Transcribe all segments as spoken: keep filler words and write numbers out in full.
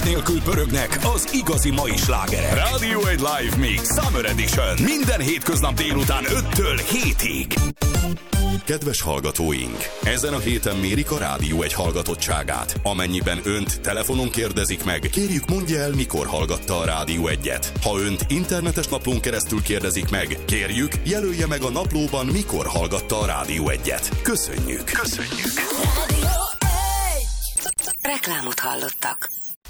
nélkül pörögnek az igazi mai slágerek. Rádió egy Live Mix Summer Edition. Minden hétköznap délután öttől hétig. Kedves hallgatóink! Ezen a héten mérik a Rádió egy hallgatottságát. Amennyiben önt telefonon kérdezik meg, kérjük mondja el, mikor hallgatta a Rádió egyet. Ha önt internetes naplón keresztül kérdezik meg, kérjük jelölje meg a naplóban, mikor hallgatta a Rádió egyet. Köszönjük! Köszönjük! Rádió egy. Reklámot hallottak.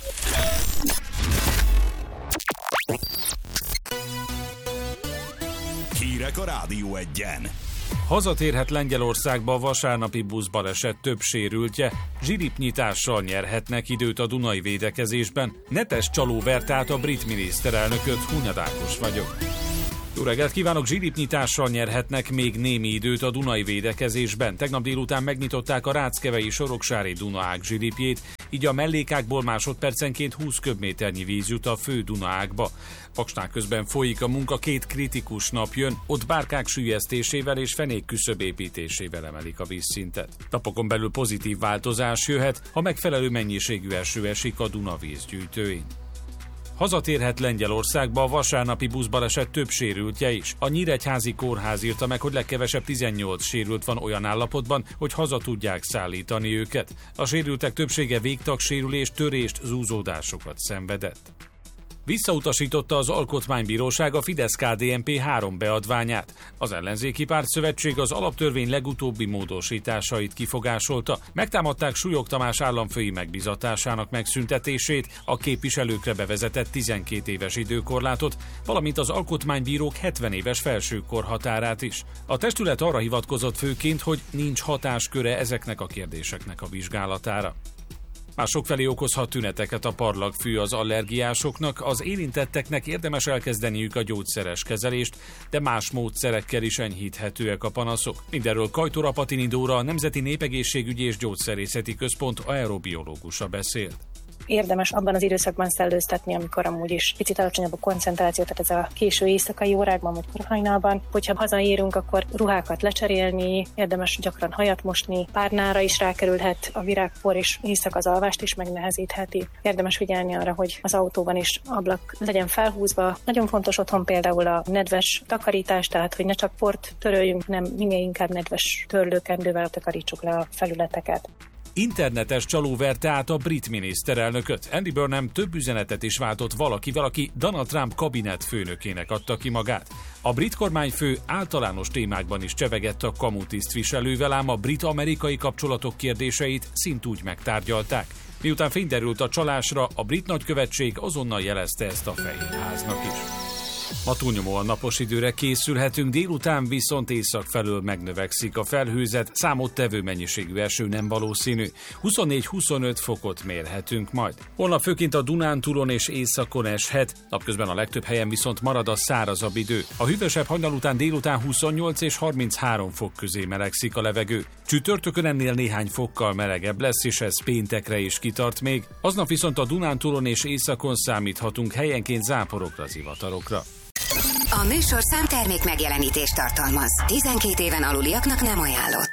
Hírek a Rádió egyen. Hazatérhet Lengyelországba a vasárnapi buszbaleset több sérültje, zsilipnyitással nyerhetnek időt a Dunai védekezésben, netes csaló vert át a brit miniszterelnököt, Hunyad Ákos vagyok. Jó reggelt kívánok, zsilipnyitással nyerhetnek még némi időt a Dunai védekezésben. Tegnap délután megnyitották a Ráckevei Soroksári Dunaág zsilipjét, így a mellékákból másodpercenként húsz köbméternyi víz jut a fő Dunaágba. Paksnál közben folyik a munka, két kritikus nap jön, ott bárkák süllyesztésével és fenék küszöb építésével emelik a vízszintet. Napokon belül pozitív változás jöhet, ha megfelelő mennyiségű eső esik a Duna vízgyűjtőin. Hazatérhet Lengyelországba a vasárnapi buszbaleset több sérültje is. A Nyíregyházi Kórház írta meg, hogy legkevesebb tizennyolc sérült van olyan állapotban, hogy haza tudják szállítani őket. A sérültek többsége végtagsérülést, törést, zúzódásokat szenvedett. Visszautasította az Alkotmánybíróság a Fidesz-ká dé en pé három beadványát. Az ellenzéki pártszövetség az alaptörvény legutóbbi módosításait kifogásolta. Megtámadták Súlyog Tamás államfői megbízatásának megszüntetését, a képviselőkre bevezetett tizenkét éves időkorlátot, valamint az alkotmánybírók hetven éves felső korhatárát is. A testület arra hivatkozott főként, hogy nincs hatásköre ezeknek a kérdéseknek a vizsgálatára. Már sokfelé okozhat tüneteket a parlagfű az allergiásoknak, az érintetteknek érdemes elkezdeniük a gyógyszeres kezelést, de más módszerekkel is enyhíthetőek a panaszok. Mindenről Kajtor Apatini Dóra, a Nemzeti Népegészségügyi és Gyógyszerészeti Központ aerobiológusa beszélt. Érdemes abban az időszakban szellőztetni, amikor amúgy is picit alacsonyabb a koncentráció, tehát ez a késő éjszakai órákban, vagy korhajnalban. Hogyha hazaérünk, akkor ruhákat lecserélni, érdemes gyakran hajat mosni, párnára is rákerülhet a virágpor, és éjszaka az alvást is megnehezítheti. Érdemes figyelni arra, hogy az autóban is ablak legyen felhúzva. Nagyon fontos otthon például a nedves takarítás, tehát hogy ne csak port töröljünk, hanem minél inkább nedves törlőkendővel takarítsuk le a felületeket. Internetes csaló verte át a brit miniszterelnököt. Andy Burnham több üzenetet is váltott valakivel, aki Donald Trump kabinet főnökének adta ki magát. A brit kormányfő általános témákban is csevegett a kamu tisztviselővel, ám a brit-amerikai kapcsolatok kérdéseit szintúgy megtárgyalták. Miután fényderült a csalásra, a brit nagykövetség azonnal jelezte ezt a Fehérháznak is. Ma túlnyomóan napos időre készülhetünk, délután viszont észak felől megnövekszik a felhőzet, számottevő mennyiségű eső nem valószínű. huszonnégy-huszonöt fokot mérhetünk majd. Holnap főként a Dunántúlon és északon eshet, napközben a legtöbb helyen viszont marad a szárazabb idő. A hűvösebb hajnal után délután huszonnyolc és harminchárom fok közé melegszik a levegő. Csütörtökön ennél néhány fokkal melegebb lesz, és ez péntekre is kitart még. Aznap viszont a Dunántúlon és északon számíthatunk helyenként záporokra, zivatarokra. A műsorszám termék megjelenítést tartalmaz. tizenkét éven aluliaknak nem ajánlott.